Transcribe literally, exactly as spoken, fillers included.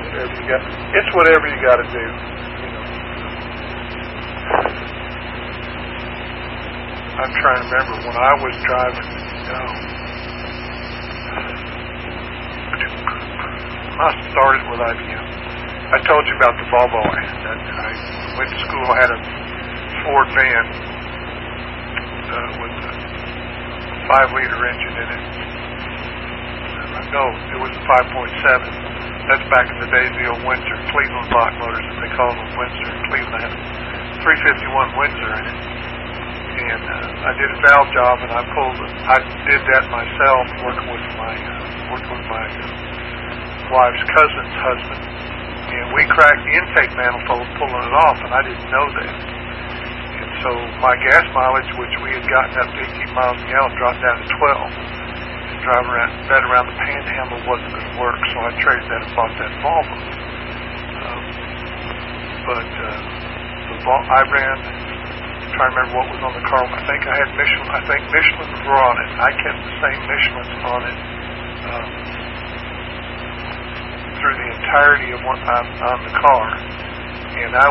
whatever you got. It's whatever you got to do. You know. I'm trying to remember when I was driving. You know, I started with I B M. I told you about the Volvo. That I went to school. I had a Ford van uh, with a five-liter engine in it. No, it was a five point seven. That's back in the days of the old Windsor, Cleveland block motors, as they call them, Windsor. Cleveland had a three fifty-one Windsor in it. And uh, I did a valve job, and I pulled it. I did that myself, working with my uh, working with my uh, wife's cousin's husband. And we cracked the intake manifold pulling it off, and I didn't know that. And so my gas mileage, which we had gotten up to eighteen miles a gallon, dropped down to twelve. Driving around, that around the Panhandle wasn't going to work, so I traded that and bought that Volvo. Um, but uh, the Vol- I ran, I'm trying to remember what was on the car. I think I had Michelin. I think Michelin's were on it. I kept the same Michelin's on it um, through the entirety of what I'm on the car, and I